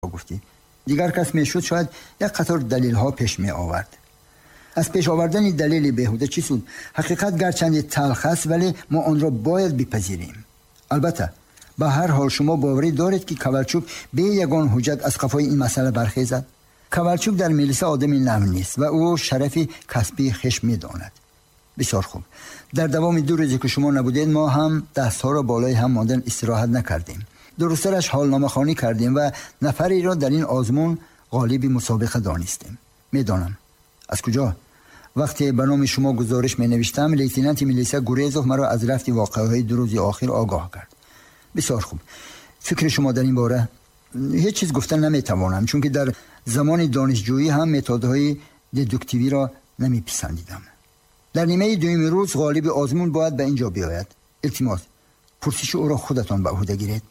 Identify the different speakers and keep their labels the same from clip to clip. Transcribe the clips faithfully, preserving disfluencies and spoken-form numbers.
Speaker 1: گفتی. دیگر کس میشد شاید یک قطار دلیل ها پیش می آورد. از پیش آوردن دلیل بیهوده چی سود؟ حقیقت گرچند تلخ است ولی ما آن را باید بپذیریم. البته به هر حال شما باوری دارید که کوالچوک به یگان حجت از قفای این مسئله برخیزد؟ کوالچوک در ملیسا آدمی نرم نیست و او شرفی کسبی خش می داند. بسیار خوب. در دوام دو روزی که شما نبودید ما هم دست ها را بالای هم ماندن استراحت نکردیم. درسترش حالنامه خوانی کردیم و نفری را در این آزمون غالب مسابقه دانستیم. میدانم. از کجا؟ وقتی به نام شما گزارش می نوشتم لیتنانت میلیسا گوریزوف مرا از رفت واقعه‌های دو روز آخر آگاه کرد. بسیار خوب. فکر شما در این باره؟ هیچ چیز گفتن نمی توانم چون که در زمان دانشجویی هم متدهای ددوکتیوی را نمی پسندیدم. در نیمه دوم روز غالب آزمون باید به اینجا بیاید. التماس پرسش او را خودتان به عهده گیرید.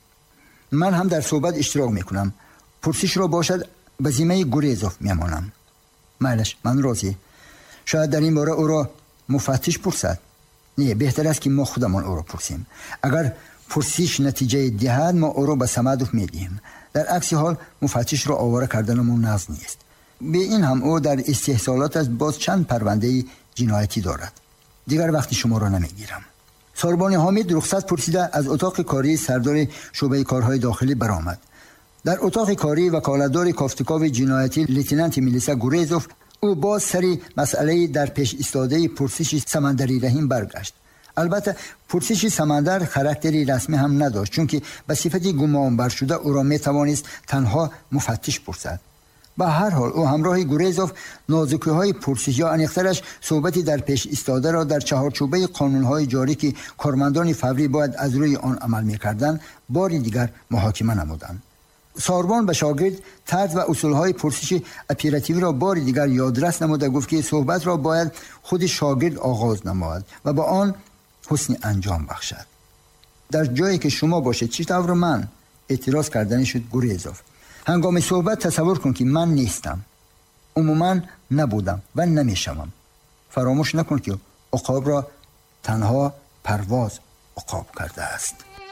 Speaker 1: من هم در صحبت اشتراک میکنم. پرسش را باشد به ذمه گوریزوف میمانم. معلش من راضی. شاید در این باره او را مفتش پرسد. نه، بهتر است که ما خودمان او را پرسیم. اگر پرسش نتیجه دهد ما او را به صمدوف میدیم. در عکس حال مفتش را آواره کردنمون ناز نیست. به این هم او در استحصالات از باز چند پرونده جنایتی دارد. دیگر وقتی شما را نمیگیرم. ساربان حامد رخصت پرسیده از اتاق کاری سردار شعبه کارهای داخلی برآمد. در اتاق کاری وکالتدار کافتکاو جنایتی لیتنانت میلیسا گوریزوف او باز سری مسئله در پیش ایستاده پرسش سمندری رحیم برگشت. البته پرسش سمندر خاراکتری رسمی هم نداشت چون که به صفت گمان بر شده او را میتوانست تنها مفتش پرسد. به هر حال او همراه گوریزوف نازکی های پرسش یا انیخترش صحبتی در پیش ایستاده را در چهارچوبه قانون های جاری که کارمندان فوری باید از روی آن عمل میکردند باری دیگر محاکمه نمودند. ساربان به شاگرد طرز و اصول های پرسش اپراتیوی را باری دیگر یادرس نموده گفت که صحبت را باید خود شاگرد آغاز نماید و با آن حسن انجام بخشد. در جایی که شما باشید چی طور من اعتراض کردن شد گوریزوف. هنگام صحبت تصور کن که من نیستم. عموما نبودم و نمیشوم. فراموش نکن که عقاب را تنها پرواز عقاب کرده است.